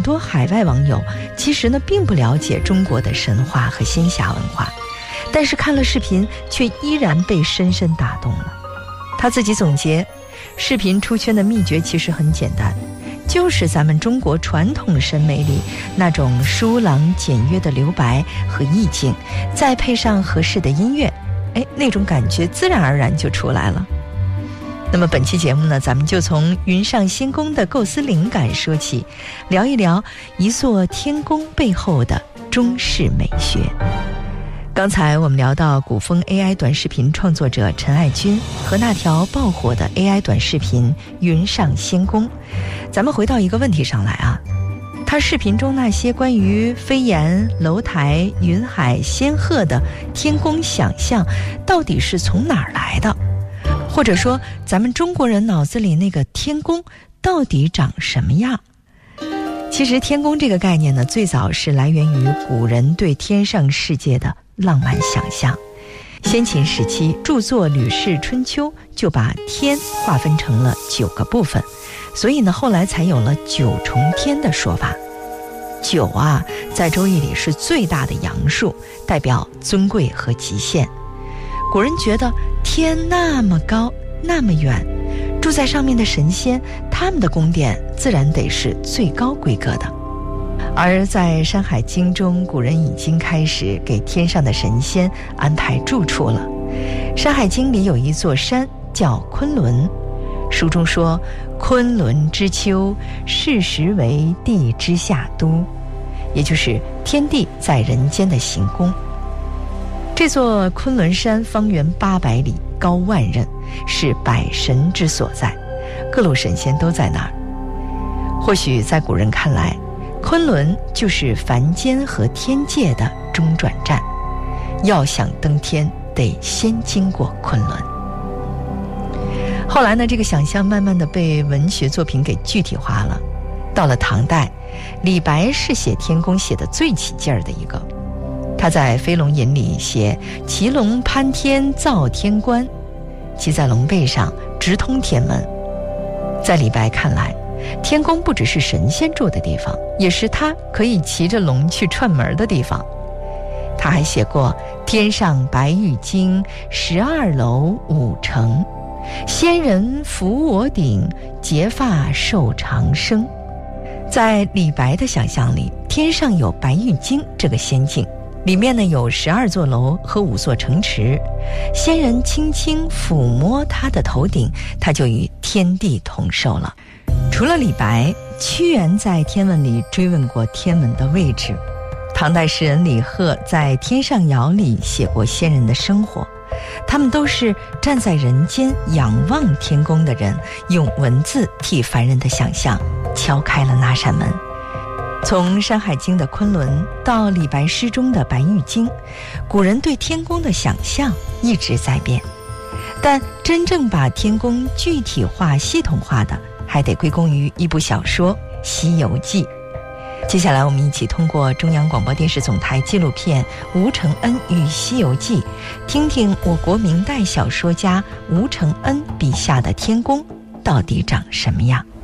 多海外网友其实呢并不了解中国的神话和仙侠文化，但是看了视频却依然被深深打动了。他自己总结，视频出圈的秘诀其实很简单，就是咱们中国传统审美里那种疏朗简约的留白和意境，再配上合适的音乐，那种感觉自然而然就出来了。那么本期节目呢，咱们就从云上仙宫的构思灵感说起，聊一聊一座天宫背后的中式美学。刚才我们聊到古风 AI 短视频创作者陈爱军和那条爆火的 AI 短视频云上仙宫，咱们回到一个问题上来啊，他视频中那些关于飞檐、楼台、云海、仙鹤的天宫想象到底是从哪儿来的？或者说咱们中国人脑子里那个天宫到底长什么样？其实天宫这个概念呢，最早是来源于古人对天上世界的浪漫想象。先秦时期著作《吕氏春秋》就把天划分成了9个部分，所以呢后来才有了9重天的说法。9啊，在周易里是最大的阳数，代表尊贵和极限。古人觉得天那么高那么远，住在上面的神仙，他们的宫殿自然得是最高规格的。而在《山海经》中，古人已经开始给天上的神仙安排住处了。《山海经》里有一座山叫昆仑，书中说昆仑之丘，是时为地之下都，也就是天地在人间的行宫。这座昆仑山方圆800里，高万仞，是百神之所在，各路神仙都在那儿。或许在古人看来，昆仑就是凡间和天界的中转站，要想登天得先经过昆仑。后来呢，这个想象慢慢的被文学作品给具体化了。到了唐代，李白是写天宫写的最起劲儿的一个。他在《飞龙吟》里写骑龙攀天造天关，骑在龙背上直通天门。在李白看来，天宫不只是神仙住的地方，也是他可以骑着龙去串门的地方。他还写过天上白玉京，12楼5城，仙人扶我顶，结发受长生。在李白的想象里，天上有白玉京这个仙境，里面呢有12座楼和5座城池，仙人轻轻抚摸他的头顶，他就与天地同寿了。除了李白，屈原在天文里追问过天文的位置。唐代诗人李贺在《天上谣》里写过仙人的生活，他们都是站在人间仰望天宫的人，用文字替凡人的想象敲开了那扇门。从《山海经》的昆仑到李白诗中的白玉京，古人对天宫的想象一直在变，但真正把天宫具体化系统化的，还得归功于一部小说《西游记》。接下来我们一起通过中央广播电视总台纪录片《吴承恩与西游记》，听听我国明代小说家吴承恩笔下的天宫到底长什么样。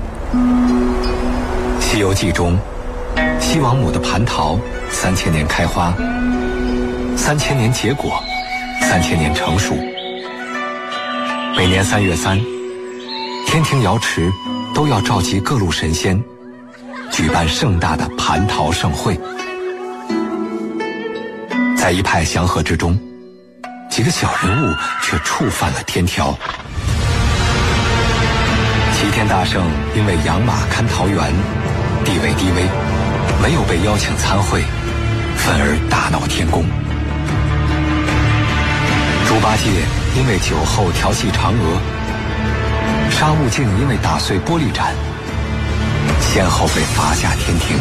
《西游记》中，西王母的蟠桃3000年开花，3000年结果，3000年成熟。每年3月3，天庭瑶池都要召集各路神仙，举办盛大的蟠桃盛会。在一派祥和之中，几个小人物却触犯了天条。齐天大圣因为养马看桃园，地位低微，没有被邀请参会，愤而大闹天宫。猪八戒因为酒后调戏嫦娥，沙悟净因为打碎玻璃盏，先后被罚下天庭。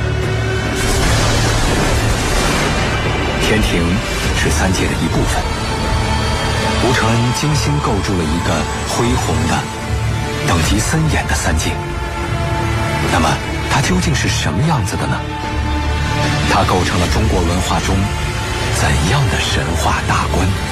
天庭是3界的一部分，吴承恩精心构筑了一个恢宏的、等级森严的3界。那么它究竟是什么样子的呢？它构成了中国文化中怎样的神话大观？